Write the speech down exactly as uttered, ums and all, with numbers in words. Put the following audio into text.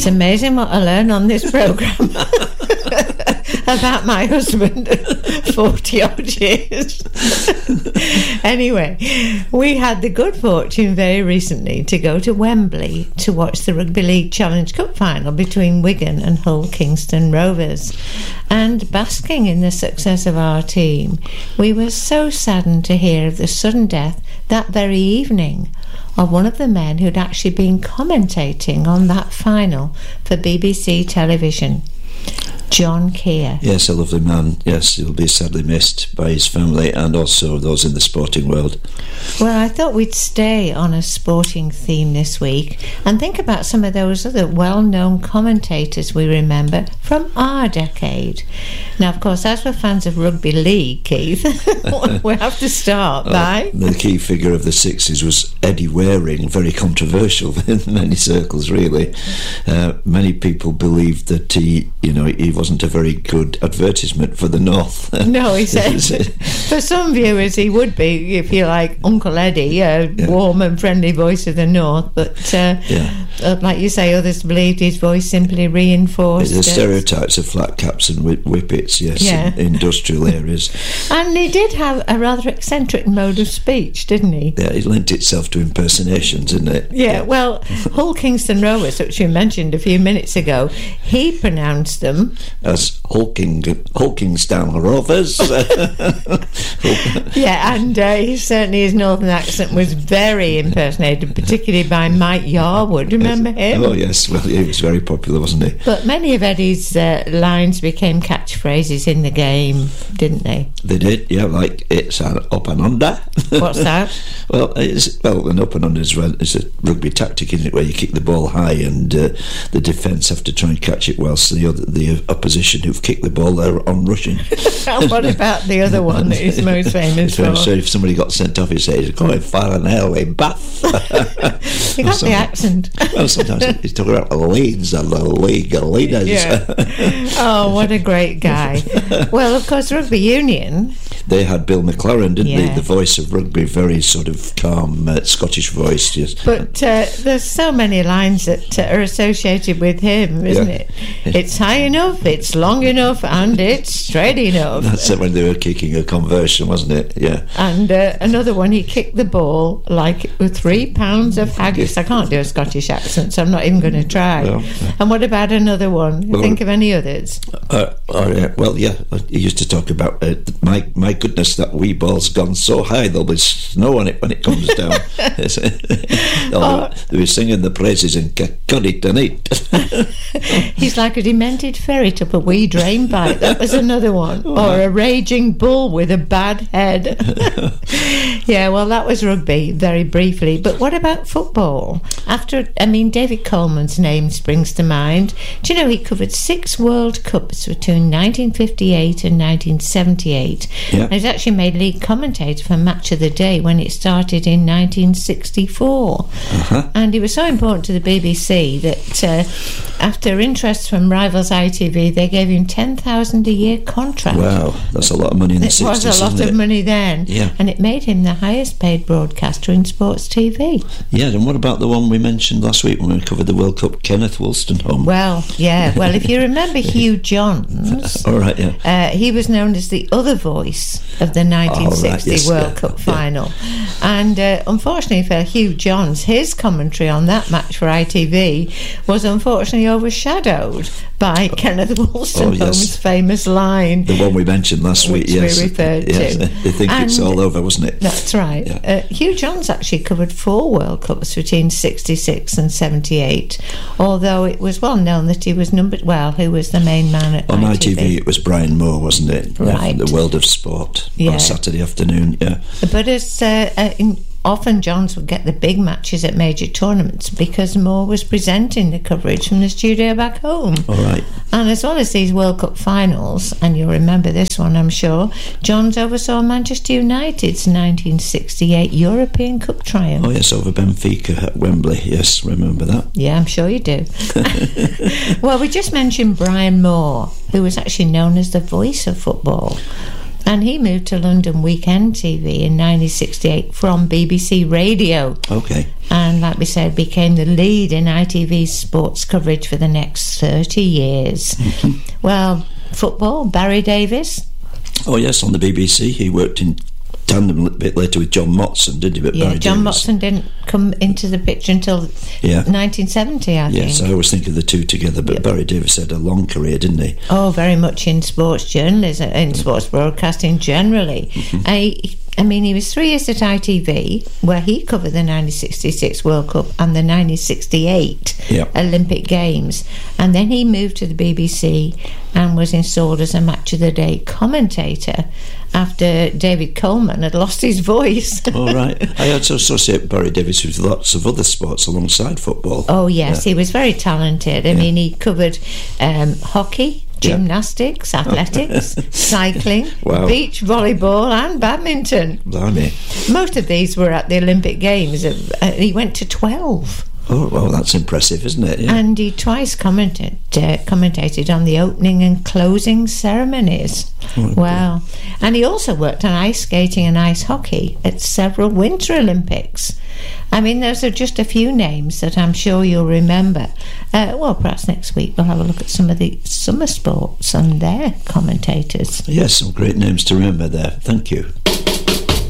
It's amazing what I learn on this programme about my husband, forty odd years. Anyway, we had the good fortune very recently to go to Wembley to watch the Rugby League Challenge Cup final between Wigan and Hull Kingston Rovers. And basking in the success of our team, we were so saddened to hear of the sudden death that very evening of one of the men who'd actually been commentating on that final for B B C television, John Keir. Yes, a lovely man. Yes, he'll be sadly missed by his family and also those in the sporting world. Well, I thought we'd stay on a sporting theme this week and think about some of those other well-known commentators we remember from our decade. Now, of course, as we're fans of rugby league, Keith, we have to start uh, by... The key figure of the sixties was Eddie Waring, very controversial in many circles, really. Uh, many people believed that he, you know, he wasn't a very good advertisement for the North. No, he said. For some viewers, he would be, if you like, Uncle Eddie, a yeah. warm and friendly voice of the North. But, uh, yeah. uh, like you say, others believed his voice simply reinforced. The stereotypes of flat caps and whip- whippets, yes, yeah. in industrial areas. And he did have a rather eccentric mode of speech, didn't he? Yeah, it lent itself to impersonations, didn't it? Yeah, yeah. Well, Hull Kingston Rovers, which you mentioned a few minutes ago, he pronounced them as Hulking, Hulkingstown Rovers. Yeah, and uh, he certainly, his northern accent was very impersonated, particularly by Mike Yarwood. Remember him? Oh yes, well he was very popular, wasn't he? But many of Eddie's uh, lines became catchphrases in the game, didn't they? They did, yeah, like it's an up and under. What's that? Well, it's, well, an up and under is, is a rugby tactic, isn't it, where you kick the ball high and uh, the defence have to try and catch it whilst the other, the opposition who've kicked the ball are on rushing. And what about the other one that he's most famous for? So if somebody got sent off, he'd say, he's going far and hell in Bath. He got the accent. Well, sometimes he's talking about the Leeds and the league leaders. Yeah. Oh, what a great guy. Well, of course, rugby union. They had Bill McLaren, didn't yeah. they? The voice of rugby, very sort of calm uh, Scottish voice. Yes. But uh, there's so many lines that uh, are associated with him, isn't yeah. it? It's high enough, it's long enough, and it's straight enough. That's it, when they were kicking a conversion, wasn't it? Yeah. And uh, another one, he kicked the ball like with three pounds of haggis. I can't do a Scottish accent, so I'm not even going to try. Well, yeah. And what about another one? Well, think of any others? Uh, uh, well, yeah, he used to talk about uh, my my goodness, that wee ball's gone so high there'll be snow on it when it comes down. oh, they were singing the praises and cut it and eat. He's like a demented ferret up a wee drain pipe. That was another one. Or a raging bull with a bad head. Yeah, well, that was rugby, very briefly. But what about football? After, I mean, David Coleman's name springs to mind. Do you know he covered six World Cups between nineteen fifty-eight and nineteen seventy-eight? Yeah. And he's actually made league commentator for Match of the Day when it started in nineteen sixty-four. Uh-huh. And he was so important to the B B C that uh, after interest from rivals I T V, they gave him ten thousand a year contract. Wow, that's a lot of money in the it sixties. It was a lot of it? money then. Yeah. And it made him the highest paid broadcaster in sports T V. Yeah, and what about the one we mentioned last week when we covered the World Cup, Kenneth Wolstenholme? Well, yeah. Well, if you remember Hugh Johns, all right, yeah. Uh, he was known as the other voice of the nineteen sixty oh, right, yes, World yeah, Cup yeah. final. And uh, unfortunately for Hugh Johns, his commentary on that match for I T V was unfortunately overshadowed by oh. Kenneth Wolstenholme's oh, yes. famous line. The one we mentioned last week, yes. we referred yes. to. They think and it's all over, wasn't it? That's right. Yeah. Uh, Hugh Johns actually covered four World Cups between sixty-six and seventy-eight, although it was well known that he was numbered, well, who was the main man at on I T V? I T V, it was Brian Moore, wasn't it? Right. Yeah, the World of Sport yeah. on Saturday afternoon, yeah. But as uh, uh, in, often Johns would get the big matches at major tournaments because Moore was presenting the coverage from the studio back home. All right. And as well as these World Cup finals, and you'll remember this one, I'm sure, Johns oversaw Manchester United's nineteen sixty-eight European Cup triumph. Oh yes, over Benfica at Wembley. Yes, remember that. Yeah, I'm sure you do. Well, we just mentioned Brian Moore, who was actually known as the voice of football. And he moved to London Weekend T V in nineteen sixty-eight from B B C Radio. Okay. And like we said, became the lead in I T V's sports coverage for the next thirty years. Mm-hmm. Well, football, Barry Davies. Oh, yes, on the B B C. He worked in tandem a bit later with John Motson, didn't he? But yeah, Barry John Davies. Motson didn't come into the picture until yeah. nineteen seventy, I think. Yes, I always think of the two together, but yep. Barry Davies had a long career, didn't he? Oh, very much in sports journalism, in sports broadcasting generally. Mm-hmm. I, I mean, he was three years at I T V, where he covered the nineteen sixty-six World Cup and the nineteen sixty-eight yep. Olympic Games. And then he moved to the B B C and was installed as a Match of the Day commentator after David Coleman had lost his voice. All right. I also associate Barry Davies with lots of other sports alongside football. Oh, yes. Yeah. He was very talented. I yeah. mean, he covered um, hockey, gymnastics, yeah. athletics, cycling, wow. beach volleyball and badminton. Blimey. Most of these were at the Olympic Games. Uh, he went to twelve. Oh, well, that's impressive, isn't it? Yeah. And he twice commented, uh, commentated on the opening and closing ceremonies. Oh, wow. Cool. And he also worked on ice skating and ice hockey at several Winter Olympics. I mean, those are just a few names that I'm sure you'll remember. Uh, well, perhaps next week we'll have a look at some of the summer sports and their commentators. Yes, some great names to remember there. Thank you.